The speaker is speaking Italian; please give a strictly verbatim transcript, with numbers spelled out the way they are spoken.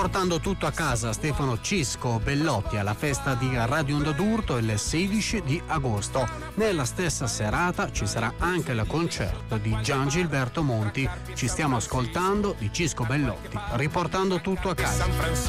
Portando tutto a casa Stefano Cisco Bellotti alla festa di Radio Onda d'Urto il sedici di agosto. Nella stessa serata ci sarà anche il concerto di Gian Gilberto Monti. Ci stiamo ascoltando di Cisco Bellotti, riportando tutto a casa.